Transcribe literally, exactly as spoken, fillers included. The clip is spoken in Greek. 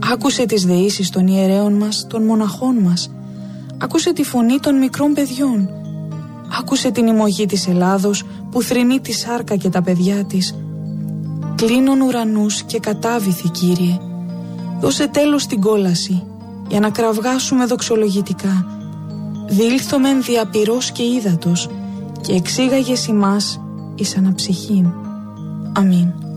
Άκουσε τις δεήσεις των ιερέων μας, των μοναχών μας. Άκουσε τη φωνή των μικρών παιδιών. Άκουσε την ημωγή της Ελλάδος που θρηνεί τη σάρκα και τα παιδιά της. Κλείνων ουρανούς και κατάβηθη, Κύριε. Δώσε τέλος στην κόλαση για να κραυγάσουμε δοξολογητικά. Διήλθομεν δια πυρός και ύδατος και εξήγαγες ημάς εις αναψυχήν. Αμήν.